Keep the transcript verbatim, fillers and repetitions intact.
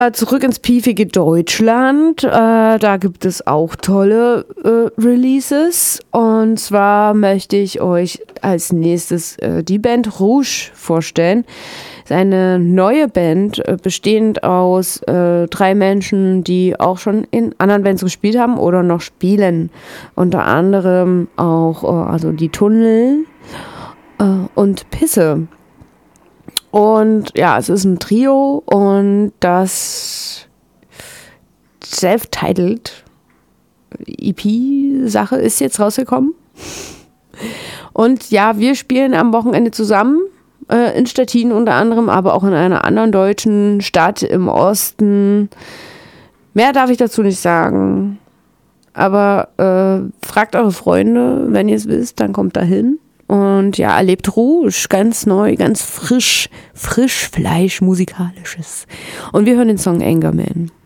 Zurück ins piefige Deutschland. Äh, da gibt es auch tolle äh, Releases. Und zwar möchte ich euch als nächstes äh, die Band Rouge vorstellen. Das ist eine neue Band, äh, bestehend aus äh, drei Menschen, die auch schon in anderen Bands gespielt haben oder noch spielen. Unter anderem auch äh, also die Tunnel äh, und Pisse. Und ja, es ist ein Trio und das Self-Titled E P-Sache ist jetzt rausgekommen. Und ja, wir spielen am Wochenende zusammen äh, in Stettin unter anderem, aber auch in einer anderen deutschen Stadt im Osten. Mehr darf ich dazu nicht sagen. Aber äh, fragt eure Freunde, wenn ihr es wisst, dann kommt da hin. Und ja, erlebt Rouge, ganz neu, ganz frisch, frisch Fleisch, musikalisches. Und wir hören den Song Angerman.